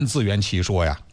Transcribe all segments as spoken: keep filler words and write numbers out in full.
自圆其说呀。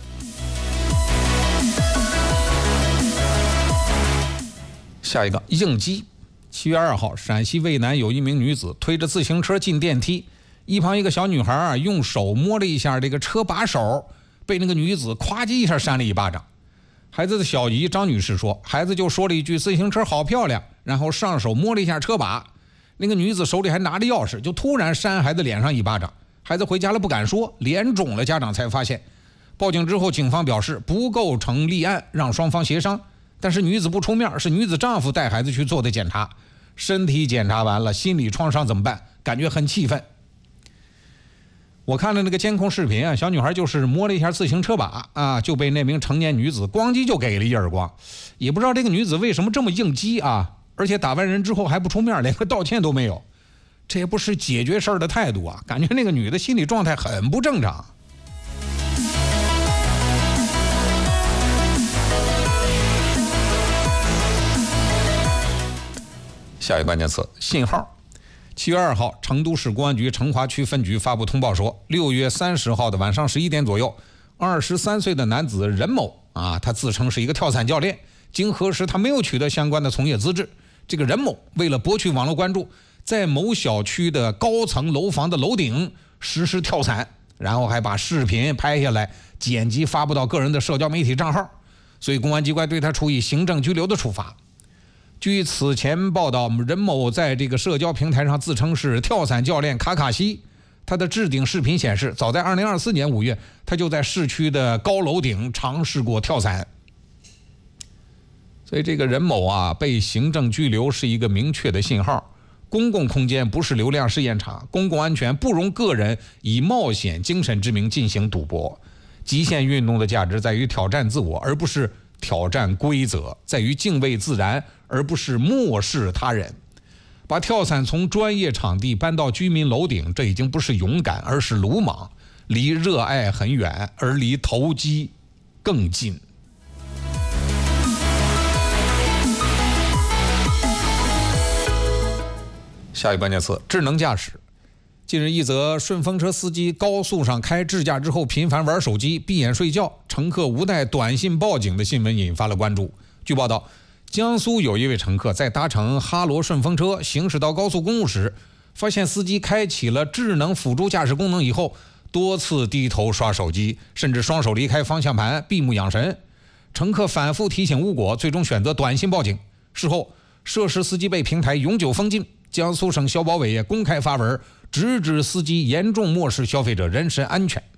下一个应激。七月二号，陕西渭南有一名女子推着自行车进电梯，一旁一个小女孩啊用手摸了一下这个车把手，被那个女子咵叽一下扇了一巴掌。孩子的小姨张女士说，孩子就说了一句自行车好漂亮，然后上手摸了一下车把，那个女子手里还拿着钥匙，就突然扇孩子脸上一巴掌。孩子回家了不敢说，脸肿了，家长才发现。报警之后，警方表示不构成立案，让双方协商。但是女子不出面，是女子丈夫带孩子去做的检查。身体检查完了，心理创伤怎么办？感觉很气愤。我看了那个监控视频啊，小女孩就是摸了一下自行车把啊，就被那名成年女子咣叽就给了一耳光。也不知道这个女子为什么这么应激啊，而且打完人之后还不出面，连个道歉都没有。这也不是解决事儿的态度啊，感觉那个女的心理状态很不正常。下一个关键词：信号。七月二号，成都市公安局成华区分局发布通报说，六月三十号的晚上十一点左右，二十三岁的男子任某啊，他自称是一个跳伞教练，经核实他没有取得相关的从业资质。这个任某为了博取网络关注，在某小区的高层楼房的楼顶实施跳伞，然后还把视频拍下来剪辑发布到个人的社交媒体账号，所以公安机关对他处以行政拘留的处罚。据此前报道，任某在这个社交平台上自称是跳伞教练卡卡西，他的置顶视频显示，早在二零二四年五月，他就在市区的高楼顶尝试过跳伞。所以这个任某啊被行政拘留是一个明确的信号，公共空间不是流量试验场，公共安全不容个人以冒险精神之名进行赌博。极限运动的价值在于挑战自我，而不是挑战规则，在于敬畏自然，而不是漠视他人。把跳伞从专业场地搬到居民楼顶，这已经不是勇敢，而是鲁莽，离热爱很远，而离投机更近。下一个关键词：智能驾驶。近日，一则顺风车司机高速上开智驾之后频繁玩手机、闭眼睡觉，乘客无奈短信报警的新闻引发了关注。据报道，江苏有一位乘客在搭乘哈罗顺风车行驶到高速公路时，发现司机开启了智能辅助驾驶功能以后，多次低头刷手机，甚至双手离开方向盘，闭目养神。乘客反复提醒无果，最终选择短信报警。事后，涉事司机被平台永久封禁。江苏省消保委也公开发文，直指司机严重漠视消费者人身安全。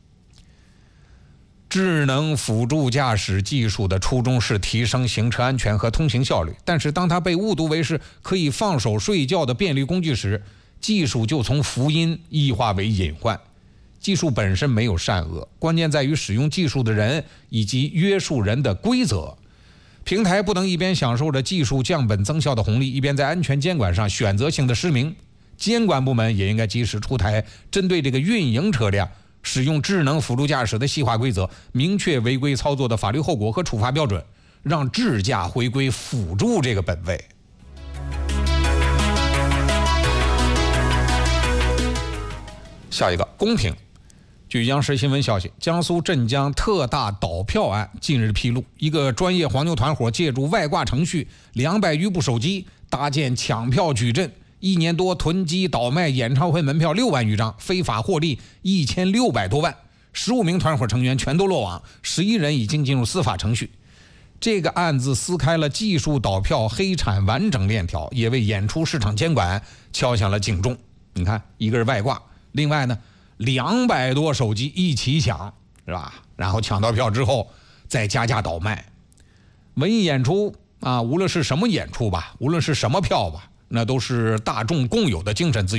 智能辅助驾驶技术的初衷是提升行车安全和通行效率，但是当它被误读为是可以放手睡觉的便利工具时，技术就从福音异化为隐患。技术本身没有善恶，关键在于使用技术的人以及约束人的规则。平台不能一边享受着技术降本增效的红利，一边在安全监管上选择性的失明。监管部门也应该及时出台针对这个运营车辆使用智能辅助驾驶的细化规则，明确违规操作的法律后果和处罚标准，让智驾回归辅助这个本位。下一个，公平。据央视新闻消息，江苏镇江特大倒票案近日披露，一个专业黄牛团伙借助外挂程序、两百余部手机，搭建抢票矩阵，一年多囤积倒卖演唱会门票六万余张，非法获利一千六百多万。十五名团伙成员全都落网，十一人已经进入司法程序。这个案子撕开了技术倒票黑产完整链条，也为演出市场监管敲响了警钟。你看，一个是外挂，另外呢，两百多手机一起抢，是吧？然后抢到票之后再加价倒卖。文艺演出啊，无论是什么演出吧，无论是什么票吧，那都是大众共有的精神资源。